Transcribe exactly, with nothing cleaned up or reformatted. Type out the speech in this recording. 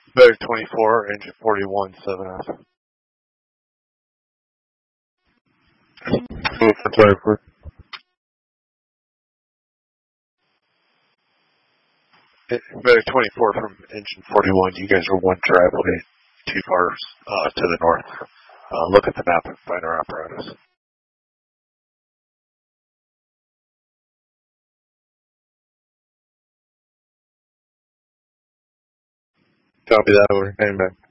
Medic twenty-four, engine forty-one, seven F. twenty-four. Medic twenty-four from engine forty-one, you guys are one driveway too far uh, to the north. Uh, look at the map and find our apparatus. Copy that, over. Hang back.